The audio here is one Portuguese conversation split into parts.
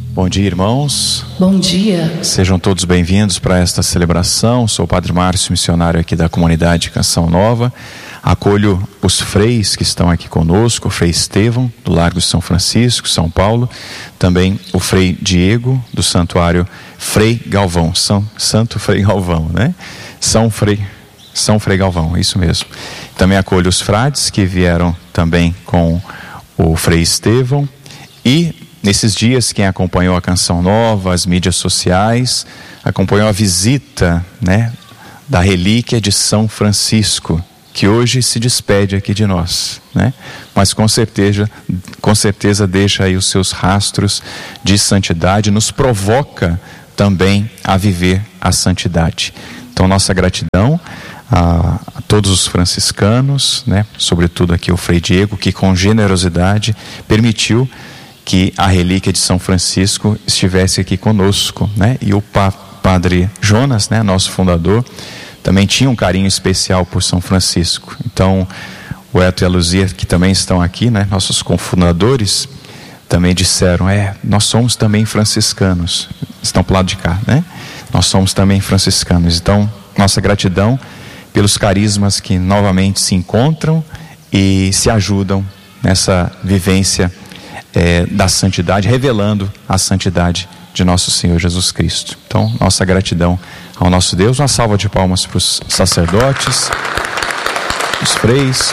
Bom dia, irmãos. Bom dia. Sejam todos bem-vindos para esta celebração. Sou o Padre Márcio, missionário aqui da comunidade Canção Nova. Acolho os freis que estão aqui conosco, o Frei Estevão, do Largo de São Francisco, São Paulo. Também o Frei Diego, do Santuário Frei Galvão, Santo Frei Galvão, né? São Frei Galvão, isso mesmo. Também acolho os frades que vieram também com o Frei Estevão. E nesses dias, quem acompanhou a Canção Nova, as mídias sociais, acompanhou a visita, né, da relíquia de São Francisco, que hoje se despede aqui de nós, né? Mas com certeza deixa aí os seus rastros de santidade, nos provoca também a viver a santidade. Então, nossa gratidão a todos os franciscanos, né? Sobretudo aqui o Frei Diego, que com generosidade permitiu que a relíquia de São Francisco estivesse aqui conosco, né? E o Padre Jonas, né, nosso fundador, também tinha um carinho especial por São Francisco. Então, o Eto e a Luzia, que também estão aqui, né, nossos cofundadores, também disseram, nós somos também franciscanos. Estão para o lado de cá, né? Nós somos também franciscanos. Então, nossa gratidão pelos carismas que novamente se encontram e se ajudam nessa vivência da santidade, revelando a santidade de nosso Senhor Jesus Cristo. Então, nossa gratidão ao nosso Deus. Uma salva de palmas para os sacerdotes, os freis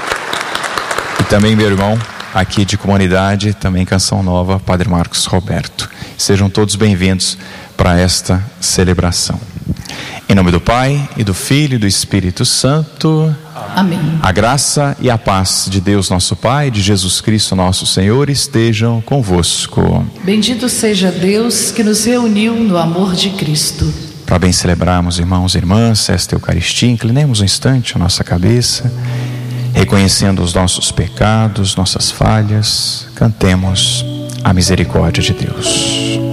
e também meu irmão aqui de comunidade, também Canção Nova, Padre Marcos Roberto. Sejam todos bem-vindos para esta celebração. Em nome do Pai, e do Filho e do Espírito Santo. Amém. A graça e a paz de Deus nosso Pai, de Jesus Cristo nosso Senhor, estejam convosco. Bendito seja Deus que nos reuniu no amor de Cristo. Para bem celebrarmos, irmãos e irmãs, esta Eucaristia, inclinemos um instante a nossa cabeça, reconhecendo os nossos pecados, nossas falhas, cantemos a misericórdia de Deus.